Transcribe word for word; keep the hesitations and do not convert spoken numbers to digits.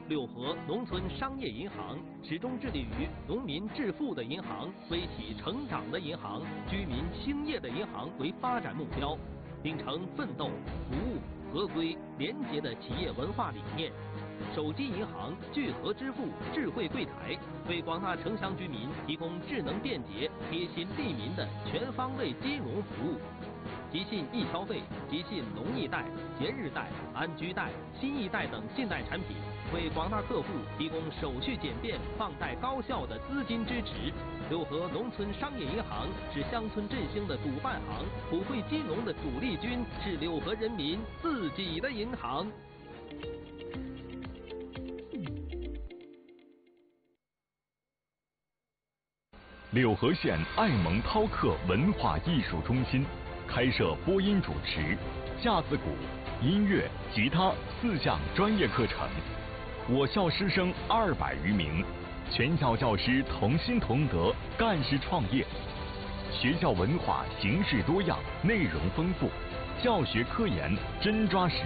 六合农村商业银行始终致力于农民致富的银行、微企成长的银行、居民兴业的银行为发展目标，秉承奋斗、服务、合规、廉洁的企业文化理念。手机银行聚合支付智慧柜台，为广大城乡居民提供智能便捷、贴心利民的全方位金融服务。即信易消费、即信农易贷、节日贷、安居贷、新易贷等信贷产品，为广大客户提供手续简便、放贷高效的资金支持。六合农村商业银行是乡村振兴的主办行，普惠金融的主力军，是六合人民自己的银行。 柳河县爱蒙饕客文化艺术中心开设播音主持、架子鼓、音乐、吉他四项专业课程，我校师生二百余名，全校教师同心同德，干事创业。学校文化形式多样，内容丰富，教学科研真抓实。